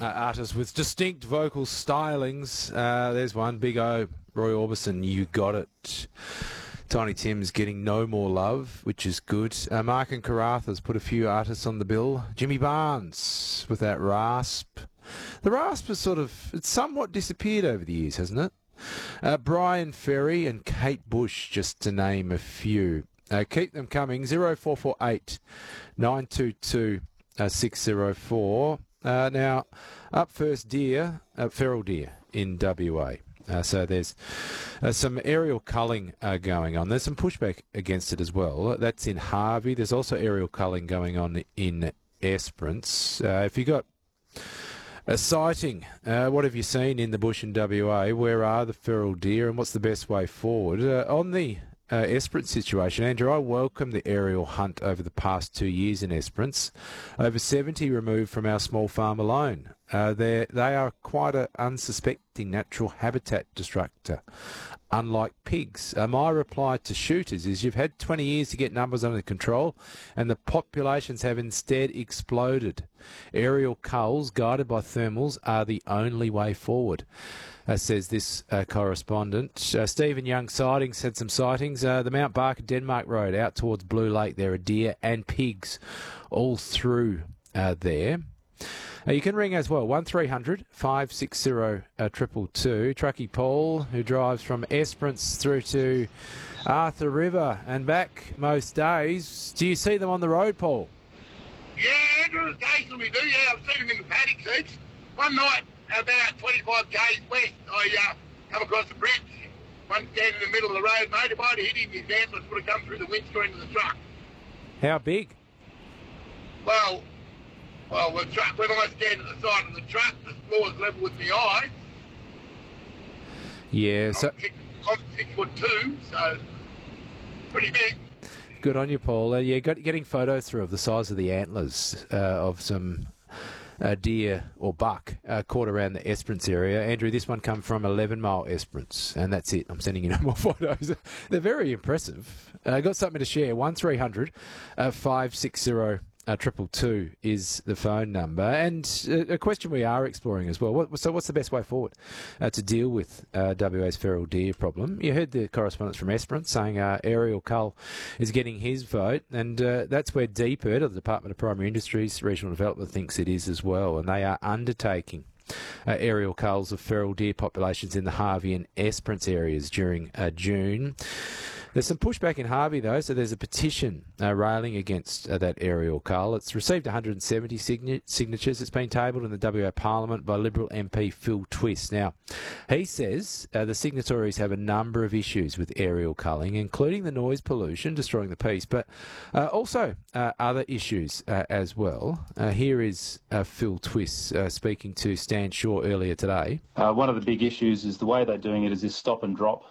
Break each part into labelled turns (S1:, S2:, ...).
S1: artists with distinct vocal stylings. There's one, Big O, Roy Orbison, You Got It. Tiny Tim's getting no more love, which is good. Mark and Caratha's put a few artists on the bill. Jimmy Barnes with that rasp. The rasp has it's somewhat disappeared over the years, hasn't it? Brian Ferry and Kate Bush, just to name a few. Keep them coming. 0448 922 604. Now, up first, feral deer in WA. So there's some aerial culling going on. There's some pushback against it as well. That's in Harvey. There's also aerial culling going on in Esperance. If you got a sighting, what have you seen in the bush in WA? Where are the feral deer and what's the best way forward? On the Esperance situation, Andrew, I welcome the aerial hunt over the past 2 years in Esperance. Over 70 removed from our small farm alone. They are quite an unsuspecting natural habitat destructor, unlike pigs. My reply to shooters is you've had 20 years to get numbers under control and the populations have instead exploded. Aerial culls guided by thermals are the only way forward. Says this correspondent. Stephen Young sightings had some sightings. The Mount Barker Denmark Road out towards Blue Lake. There are deer and pigs all through there. You can ring as well, 1300 560 222. Truckee Paul, who drives from Esperance through to Arthur River and back most days. Do you see them on the road, Paul?
S2: Yeah, Andrew, occasionally we do, yeah. I've seen them in the paddock seats. One night, about 25 k's west, I come across a bridge. One standing in the middle of the road, mate. If I'd hit him, his antlers would have come through the windscreen of the truck.
S1: How big?
S2: Well, the truck, when I stand at the side of the truck, the floor's level with my eyes.
S1: Yeah, so
S2: I'm 6'2", so pretty big.
S1: Good on you, Paul. Getting photos through of the size of the antlers of some deer or buck caught around the Esperance area. Andrew, this one come from 11 Mile Esperance, and that's it. I'm sending you no more photos. They're very impressive. Got something to share. 1300 560 222 is the phone number. And a question we are exploring as well. So what's the best way forward to deal with WA's feral deer problem? You heard the correspondence from Esperance saying Ariel Cull is getting his vote, and that's where DPIRD, of the Department of Primary Industries, Regional Development, thinks it is as well, and they are undertaking aerial culls of feral deer populations in the Harvey and Esperance areas during June. There's some pushback in Harvey, though, so there's a petition railing against that aerial cull. It's received 170 signatures. It's been tabled in the WA Parliament by Liberal MP Phil Twist. Now, he says the signatories have a number of issues with aerial culling, including the noise pollution, destroying the peace, but also other issues as well. Here is Phil Twist speaking to Stan Shaw earlier today.
S3: One of the big issues is the way they're doing it is this stop and drop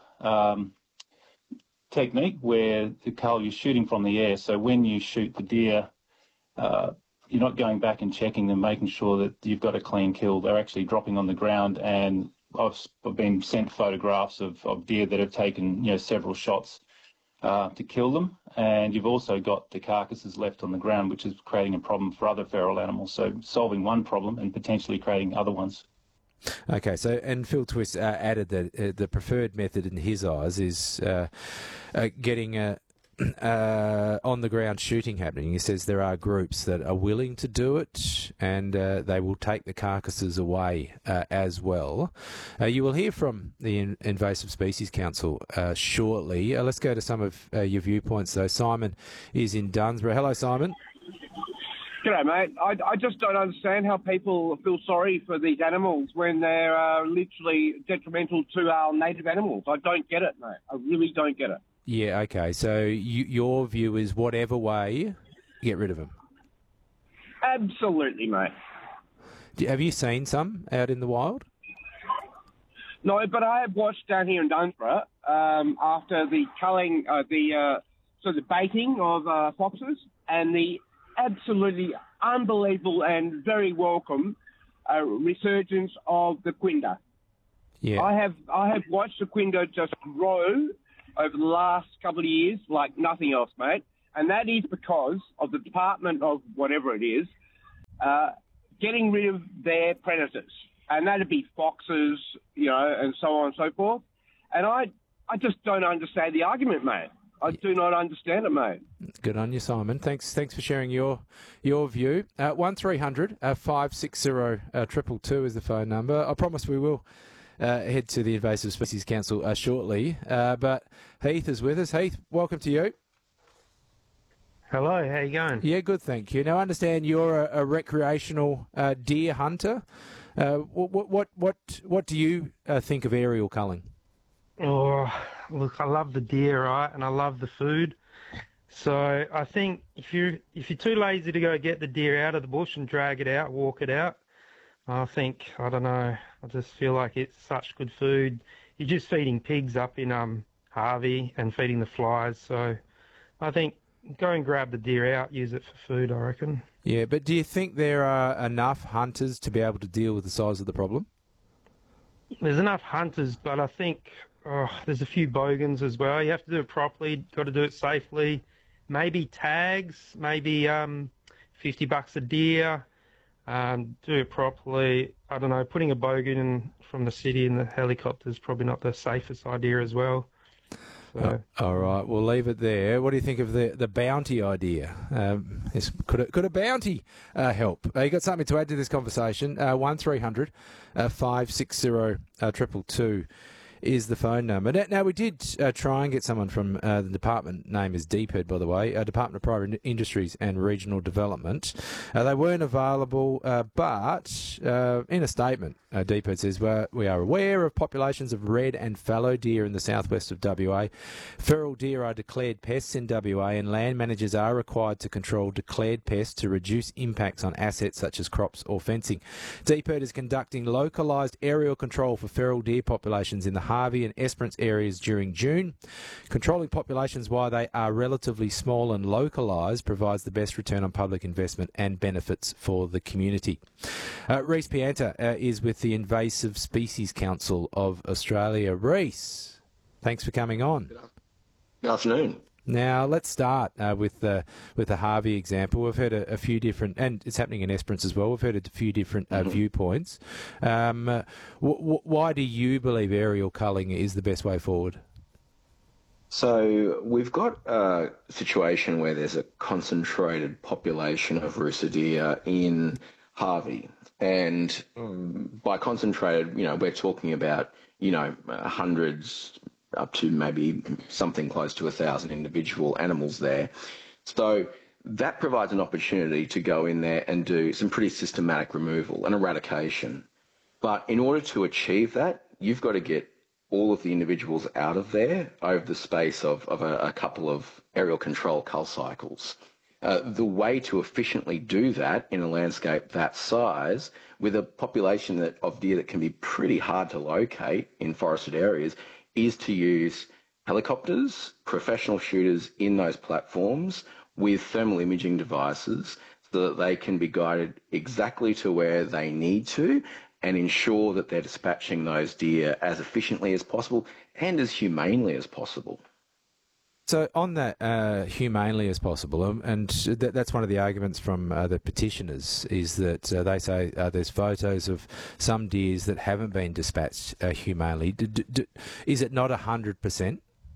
S3: technique where the cull you're shooting from the air. So when you shoot the deer, you're not going back and checking them, making sure that you've got a clean kill. They're actually dropping on the ground, and I've been sent photographs of deer that have taken several shots to kill them, and you've also got the carcasses left on the ground, which is creating a problem for other feral animals. So solving one problem and potentially creating other ones.
S1: Okay, so and Phil Twist added that the preferred method in his eyes is getting on-the-ground shooting happening. He says there are groups that are willing to do it, and they will take the carcasses away as well. You will hear from the Invasive Species Council shortly. Let's go to some of your viewpoints, though. Simon is in Dunsborough. Hello, Simon.
S4: G'day, mate. I just don't understand how people feel sorry for these animals when they're literally detrimental to our native animals. I don't get it, mate. I really don't get it.
S1: Yeah, okay. So your view is whatever way, get rid of them?
S4: Absolutely, mate.
S1: Have you seen some out in the wild?
S4: No, but I have watched down here in Dunsborough after the culling, the baiting of foxes and the absolutely unbelievable and very welcome resurgence of the quinder.
S1: Yeah,
S4: I have watched the quinder just grow over the last couple of years like nothing else, mate. And that is because of the Department of whatever it is getting rid of their predators. And that'd be foxes, and so on and so forth. And I just don't understand the argument, mate. I do not understand it, mate.
S1: Good on you, Simon. Thanks for sharing your view. 1300 560 222 is the phone number. I promise we will head to the Invasive Species Council shortly. But Heath is with us. Heath, welcome to you.
S5: Hello, how you going?
S1: Yeah, good, thank you. Now, I understand you're a recreational deer hunter. What do you think of aerial culling?
S5: Oh, look, I love the deer, right, and I love the food. So I think if you're too lazy to go get the deer out of the bush and drag it out, walk it out, I don't know. I just feel like it's such good food. You're just feeding pigs up in Harvey and feeding the flies. So I think go and grab the deer out, use it for food, I reckon.
S1: Yeah, but do you think there are enough hunters to be able to deal with the size of the problem?
S5: There's enough hunters, but I think there's a few bogans as well. You have to do it properly, got to do it safely. Maybe tags, maybe $50 a deer. Do it properly. I don't know, putting a bogan in from the city in the helicopter is probably not the safest idea as well. So.
S1: All right, we'll leave it there. What do you think of the bounty idea? Could a bounty help? You got something to add to this conversation? 1300 560 222 is the phone number. Now we did try and get someone from the department, name is DPID, by the way, Department of Private Industries and Regional Development. They weren't available, but in a statement, DPID says, we are aware of populations of red and fallow deer in the southwest of WA. Feral deer are declared pests in WA, and land managers are required to control declared pests to reduce impacts on assets such as crops or fencing. DPID is conducting localised aerial control for feral deer populations in the Harvey and Esperance areas during June. Controlling populations while they are relatively small and localised provides the best return on public investment and benefits for the community. Reece Pianta is with the Invasive Species Council of Australia. Reece, thanks for coming on.
S6: Good afternoon.
S1: Now, let's start with the Harvey example. We've heard a few different, and it's happening in Esperance as well, we've heard a few different viewpoints. Why do you believe aerial culling is the best way forward?
S6: So we've got a situation where there's a concentrated population of rooster deer in Harvey. And by concentrated, we're talking about, hundreds up to maybe something close to 1,000 individual animals there. So that provides an opportunity to go in there and do some pretty systematic removal and eradication. But in order to achieve that, you've got to get all of the individuals out of there over the space of a couple of aerial control cull cycles. The way to efficiently do that in a landscape that size, with a population of deer that can be pretty hard to locate in forested areas, is to use helicopters, professional shooters in those platforms with thermal imaging devices so that they can be guided exactly to where they need to and ensure that they're dispatching those deer as efficiently as possible and as humanely as possible.
S1: So on that, humanely as possible, and that's one of the arguments from the petitioners, is that they say there's photos of some deers that haven't been dispatched humanely. Is it not 100%?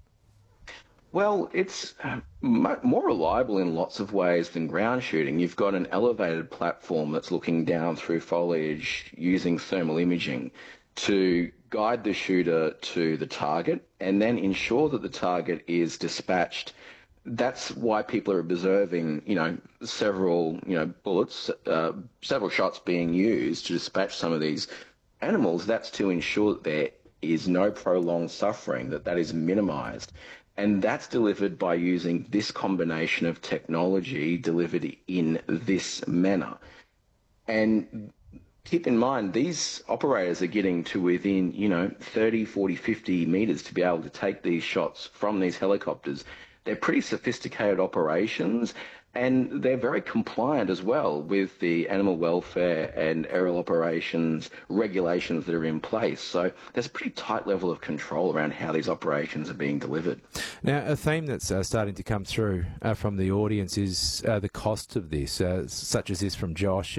S6: Well, it's more reliable in lots of ways than ground shooting. You've got an elevated platform that's looking down through foliage using thermal imaging to guide the shooter to the target and then ensure that the target is dispatched. That's why people are observing, several, bullets, several shots being used to dispatch some of these animals. That's to ensure that there is no prolonged suffering, that is minimised. And that's delivered by using this combination of technology delivered in this manner. And keep in mind, these operators are getting to within, 30, 40, 50 metres to be able to take these shots from these helicopters. They're pretty sophisticated operations, and they're very compliant as well with the animal welfare and aerial operations regulations that are in place. So there's a pretty tight level of control around how these operations are being delivered.
S1: Now, a theme that's starting to come through from the audience is the cost of this, such as this from Josh.